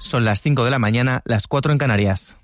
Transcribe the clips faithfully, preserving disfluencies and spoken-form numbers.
Son las cinco de la mañana, las cuatro en Canarias.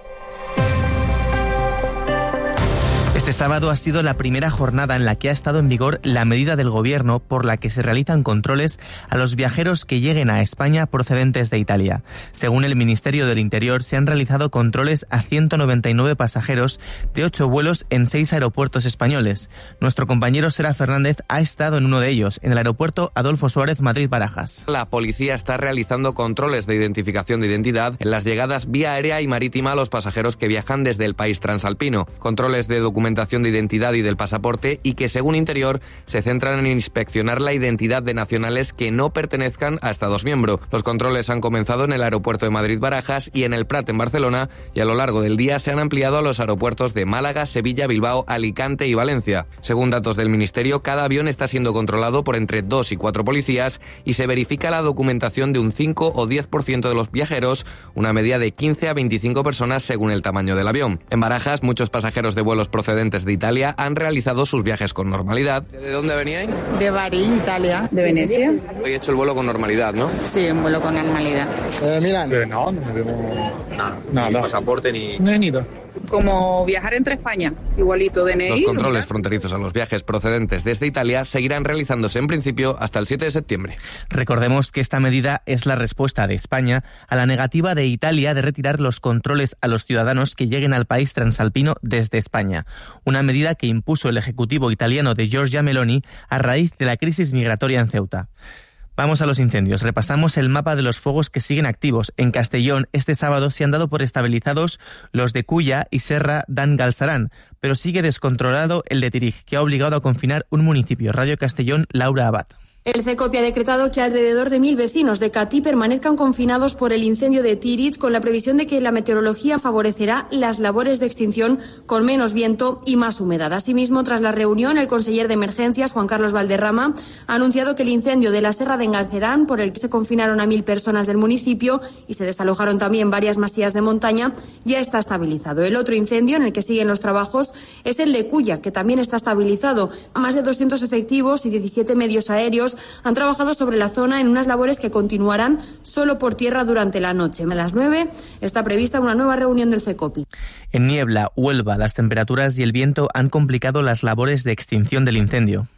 Este sábado ha sido la primera jornada en la que ha estado en vigor la medida del Gobierno por la que se realizan controles a los viajeros que lleguen a España procedentes de Italia. Según el Ministerio del Interior, se han realizado controles a ciento noventa y nueve pasajeros de ocho vuelos en seis aeropuertos españoles. Nuestro compañero Sera Fernández ha estado en uno de ellos, en el aeropuerto Adolfo Suárez Madrid-Barajas. La policía está realizando controles de identificación de identidad en las llegadas vía aérea y marítima a los pasajeros que viajan desde el país transalpino. Controles de documentación de identidad y del pasaporte y que, según Interior, se centran en inspeccionar la identidad de nacionales que no pertenezcan a Estados miembros. Los controles han comenzado en el aeropuerto de Madrid-Barajas y en el Prat en Barcelona, y a lo largo del día se han ampliado a los aeropuertos de Málaga, Sevilla, Bilbao, Alicante y Valencia. Según datos del Ministerio, cada avión está siendo controlado por entre dos y cuatro policías y se verifica la documentación de un cinco o diez por ciento de los viajeros, una media de quince a veinticinco personas según el tamaño del avión. En Barajas, muchos pasajeros de vuelos procedentes de Italia han realizado sus viajes con normalidad. ¿De dónde veníais? De Bari, Italia. ¿De Venecia? Hoy he hecho el vuelo con normalidad, ¿no? Sí, un vuelo con normalidad. Eh, Milán. Eh, no, no tenemos nada. Nada. Ni pasaporte ni... Ni nada. Como viajar entre España, igualito D N I. Los controles fronterizos a los viajes procedentes desde Italia seguirán realizándose en principio hasta el siete de septiembre. Recordemos que esta medida es la respuesta de España a la negativa de Italia de retirar los controles a los ciudadanos que lleguen al país transalpino desde España. Una medida que impuso el Ejecutivo italiano de Giorgia Meloni a raíz de la crisis migratoria en Ceuta. Vamos a los incendios. Repasamos el mapa de los fuegos que siguen activos. En Castellón, este sábado se han dado por estabilizados los de Culla y Serra d'en Galceran, pero sigue descontrolado el de Tírig, que ha obligado a confinar un municipio. Radio Castellón, Laura Abad. El CECOPI ha decretado que alrededor de mil vecinos de Catí permanezcan confinados por el incendio de Tírig, con la previsión de que la meteorología favorecerá las labores de extinción con menos viento y más humedad. Asimismo, tras la reunión, el conseller de Emergencias, Juan Carlos Valderrama, ha anunciado que el incendio de la Serra d'en Galceran, por el que se confinaron a mil personas del municipio y se desalojaron también varias masías de montaña, ya está estabilizado. El otro incendio en el que siguen los trabajos es el de Culla, que también está estabilizado. Más de doscientos efectivos y diecisiete medios aéreos han trabajado sobre la zona en unas labores que continuarán solo por tierra durante la noche. A las nueve está prevista una nueva reunión del CECOPI. En Niebla, Huelva, las temperaturas y el viento han complicado las labores de extinción del incendio.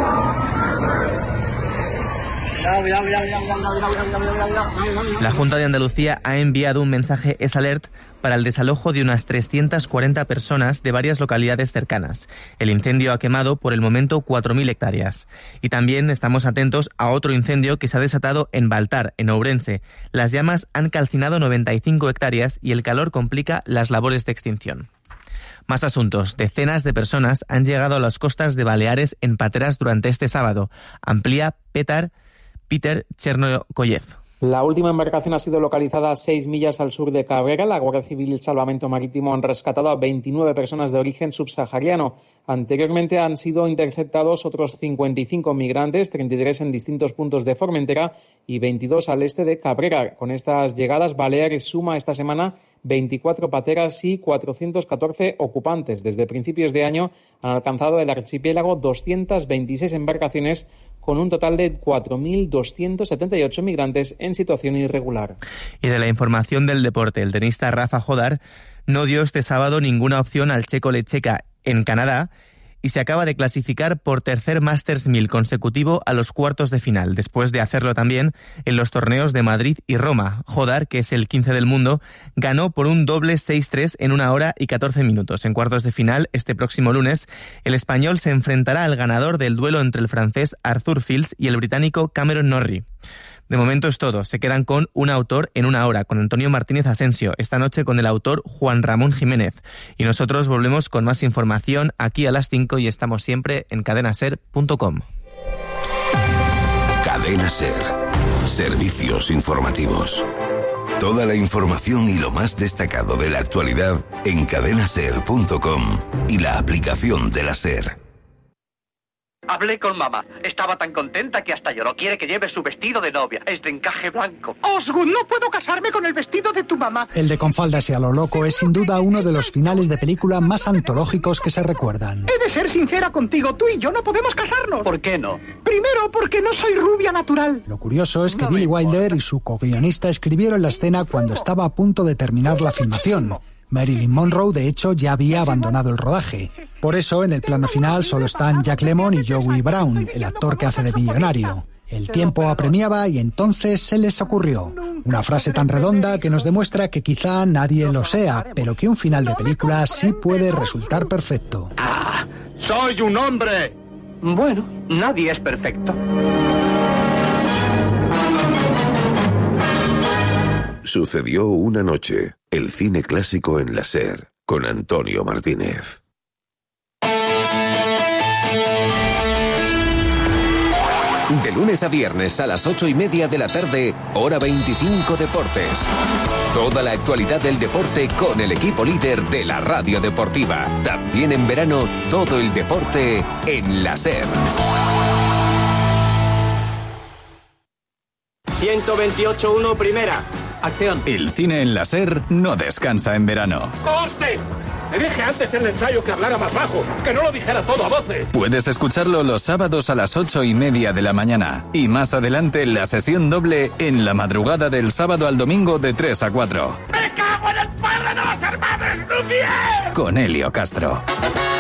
La Junta de Andalucía ha enviado un mensaje S-Alert para el desalojo de unas trescientas cuarenta personas de varias localidades cercanas. El incendio ha quemado por el momento cuatro mil hectáreas. Y también estamos atentos a otro incendio que se ha desatado en Baltar, en Ourense. Las llamas han calcinado noventa y cinco hectáreas y el calor complica las labores de extinción. Más asuntos. Decenas de personas han llegado a las costas de Baleares en pateras durante este sábado. Amplía Petar Peter Chernokoyev. La última embarcación ha sido localizada a seis millas al sur de Cabrera. La Guardia Civil y el Salvamento Marítimo han rescatado a veintinueve personas de origen subsahariano. Anteriormente han sido interceptados otros cincuenta y cinco migrantes, treinta y tres en distintos puntos de Formentera y veintidós al este de Cabrera. Con estas llegadas, Baleares suma esta semana veinticuatro pateras y cuatrocientos catorce ocupantes. Desde principios de año han alcanzado el archipiélago doscientas veintiséis embarcaciones con un total de cuatro mil doscientos setenta y ocho migrantes en situación irregular. Y de la información del deporte, el tenista Rafa Jodar no dio este sábado ninguna opción al checo Lecheka en Canadá y se acaba de clasificar por tercer Masters mil consecutivo a los cuartos de final, después de hacerlo también en los torneos de Madrid y Roma. Jodar, que es el quince del mundo, ganó por un doble seis tres en una hora y catorce minutos. En cuartos de final, este próximo lunes, el español se enfrentará al ganador del duelo entre el francés Arthur Fils y el británico Cameron Norrie. De momento es todo. Se quedan con un autor en una hora, con Antonio Martínez Asensio, esta noche con el autor Juan Ramón Jiménez. Y nosotros volvemos con más información aquí a las cinco y estamos siempre en cadena ser punto com. Cadena Ser. Servicios informativos. Toda la información y lo más destacado de la actualidad en cadena ser punto com y la aplicación de la SER. Hablé con mamá. Estaba tan contenta que hasta lloró. Quiere que lleve su vestido de novia. Es de encaje blanco. Osgood, no puedo casarme con el vestido de tu mamá. El de Con faldas y a lo loco es sin duda uno de los finales de película más antológicos que se recuerdan. He de ser sincera contigo. Tú y yo no podemos casarnos. ¿Por qué no? Primero, porque no soy rubia natural. Lo curioso es que Billy Wilder y su co-guionista escribieron la escena cuando estaba a punto de terminar la filmación. Marilyn Monroe, de hecho, ya había abandonado el rodaje. Por eso, en el plano final solo están Jack Lemmon y Joey Brown, el actor que hace de millonario. El tiempo apremiaba y entonces se les ocurrió. Una frase tan redonda que nos demuestra que quizá nadie lo sea, pero que un final de película sí puede resultar perfecto. ¡Ah! ¡Soy un hombre! Bueno, nadie es perfecto. Sucedió una noche. El cine clásico en la SER, con Antonio Martínez. De lunes a viernes a las ocho y media de la tarde, hora veinticinco Deportes. Toda la actualidad del deporte con el equipo líder de la radio deportiva. También en verano, todo el deporte en la SER. ciento veintiocho uno, primera. Acción. El cine en la SER no descansa en verano. ¡Corte! Le dije antes en el ensayo que hablara más bajo, que no lo dijera todo a voces. Puedes escucharlo los sábados a las ocho y media de la mañana. Y más adelante la sesión doble en la madrugada del sábado al domingo de tres a cuatro. ¡Me cago en el padre de los hermanos Lumière! Con Helio Castro.